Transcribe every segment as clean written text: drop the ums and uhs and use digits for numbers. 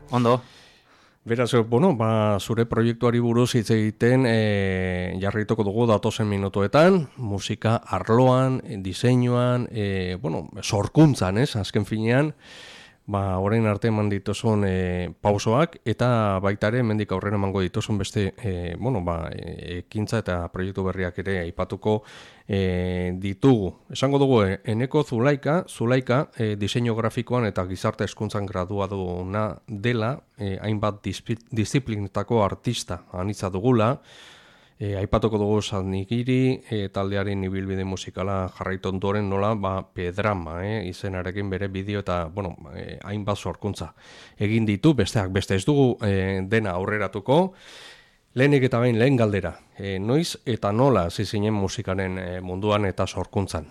Ondo. Beraz, zure proiektuari buruz hitz egiten jarraituko dugu datozen minutuetan, musika arloan, diseinuan, sorkuntzan, azken finean, orain arte eman dituzun pausoak, eta baita ere, hemendik aurrera emango dituzun beste, ekintza eta proiektu berriak ere aipatuko ditugu. Esango dugu, Eneko Zulaika, diseinu grafikoan eta gizarte hezkuntzan graduaduna dela, hainbat disiplinetako artista anitza dugula, aipatuko dugu Sadnigiri taldearen ibilbide musikala jarraitu ondoren nola Pedrama izenarekin bere bideo eta hainbat sorkuntza egin ditu, besteak beste ez dugu dena aurreratuko. Lehenik eta behin lehen galdera, noiz eta nola hasi zinen musikaren munduan eta sorkuntzan?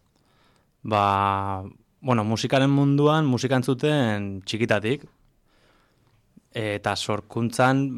Musikaren munduan musika entzuten txikitatik eta sorkuntzan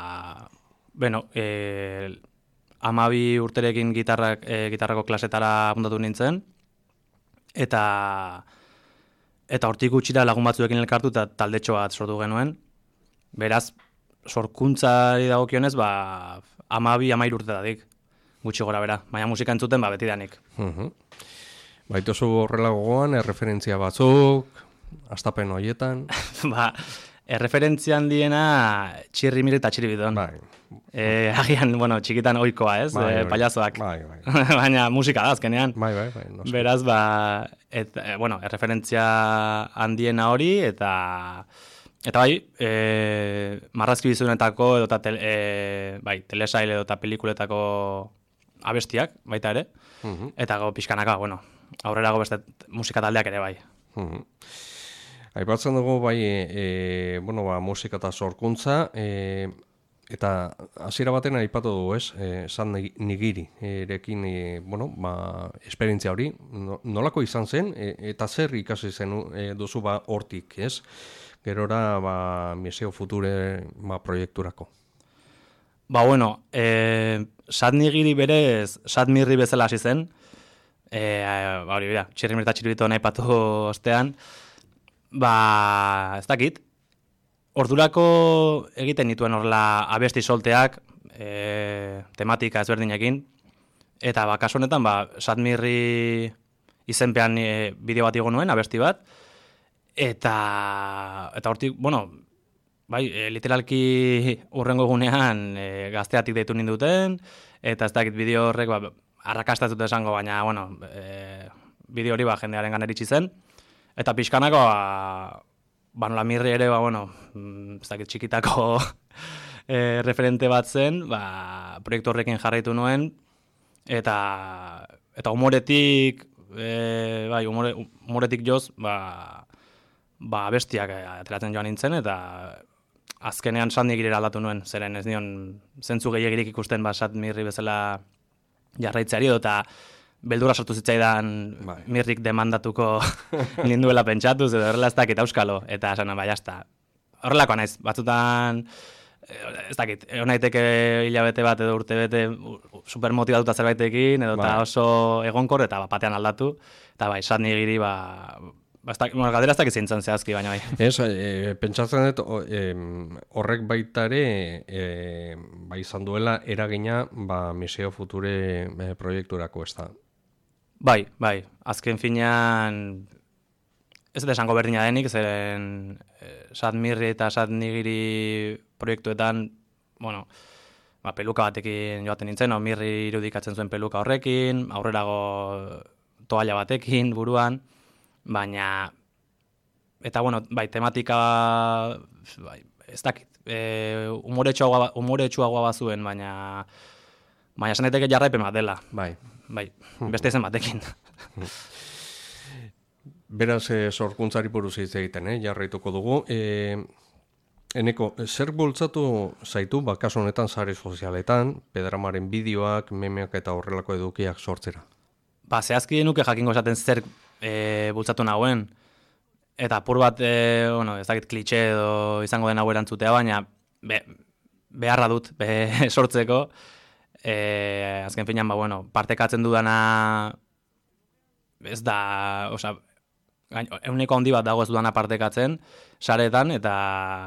12 urterekin gitarrako klasetara apuntatu nintzen, eta hortik gutxira lagun batzuekin elkartu eta taldetxo bat sortu genuen. Beraz, sorkuntzari dagokionez, 12-13 urtetatik, gutxi gora bera, baina musika entzuten betidanik. Baituzu horrela gogoan, erreferentzia batzuk, astapen horietan? Erreferentzia handiena Txirrimiri eta Txiribidon. Agian, txikitan ohikoa, ez? Pailazoak. Baina musika da, azkenean. Beraz, erreferentzia handiena hori, eta marrazki bizunetako, edo telesail edo pelikuletako abestiak, baita ere. Eta pixkanaka, aurrerago beste musika taldeak ere bai. Aipatzen dugu musika eta sorkuntza, eta hasiera baten aipatu dugu, ez? Sadnigiri erekin, esperientzia hori, nolako izan zen, eta zer ikasi zen duzu hortik, ez? Gerora, Misio Future proiekturako. Sadnigiri berez, Sadmirri bezala hasi zen, Txirrimiri eta Txiribito nahi patu ostean, ez dakit, ordurako egiten dituen horrela abesti solteak, tematika ezberdinekin, eta kasu honetan, Sadmirri izenpean bideo bat igo nuen, abesti bat, eta hortik, literalki urrengo egunean gazteatik deitu ninduten, eta ez dakit bideo horrek arrakastatut esango, baina, bideo hori jendearen ganeritsi zen, eta pixkanako, nola Mirri ere, ez dakit txikitako referente bat zen, proiektu horrekin jarraitu nuen, eta humoretik, humoretik joz, bestiak ateratzen joan nintzen, eta azkenean Sadnigirira aldatu nuen, zeren ez nion zentzu gehiagirik ikusten Sadmirri bezala jarraitzeari, eta beldura sortu zitzaidan Mirrik demandatuko ninduela pentsatuz, edo horrela ez dakit auskalo, eta esan, jazta. Horrelako naiz, batzutan, ez dakit, egonaiteke hilabete bat edo urte bete supermotibatuta zerbaitekin, edo oso egonkor, eta batean aldatu, eta Sadnigiri, galdera ez dakit zintzen zehazki, baina bai. Ez, pentsatzen dut, horrek baita ere, izan duela eragina Misio Future proiekturako, ez da? Bai, azken finean ez da esango berdina denik, zeren Sadmirri eta Sadnigiri proiektuetan, peluka batekin joaten nintzen, Mirri irudikatzen zuen peluka horrekin, aurrerago toalla batekin buruan, baina, eta tematika, ez dakit, umoretsuagoa bazuen, baina esaneteke jarraipen bat dela. Beste izen batekin. Beraz, sorkuntzari buruz hitz egiten, jarraituko dugu. Eneko, zer bultzatu zaitu, kasu honetan sare sozialetan, Pedramaren bideoak, memeak eta horrelako edukiak sortzera? Zehazki nuke jakingo esaten zer bultzatu nagoen, eta apur bat, ez dakit klitxe edo izango den hau erantzutea, baina beharra dut sortzeko, azken finean, partekatzen dudana ez da, euneko handi bat dago ez dudana partekatzen, saretan, eta